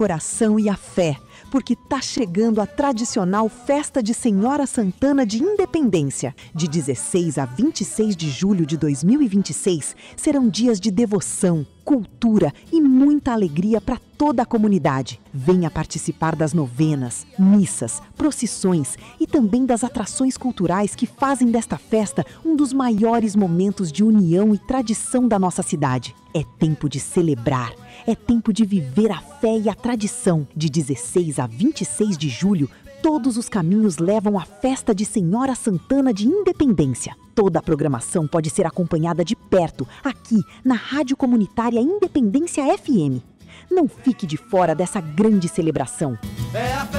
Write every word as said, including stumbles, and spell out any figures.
Coração e a fé, porque tá chegando a tradicional Festa de Senhora Santana de Independência. De dezesseis a vinte e seis de julho de dois mil e vinte e seis, serão dias de devoção, cultura e muita alegria para toda a comunidade. Venha participar das novenas, missas, procissões e também das atrações culturais que fazem desta festa um dos maiores momentos de união e tradição da nossa cidade. É tempo de celebrar, é tempo de viver a fé e a tradição. De dezesseis a vinte e seis de julho, todos os caminhos levam à Festa de Senhora Santana de Independência. Toda a programação pode ser acompanhada de perto, aqui na Rádio Comunitária Independência F M. Não fique de fora dessa grande celebração. É a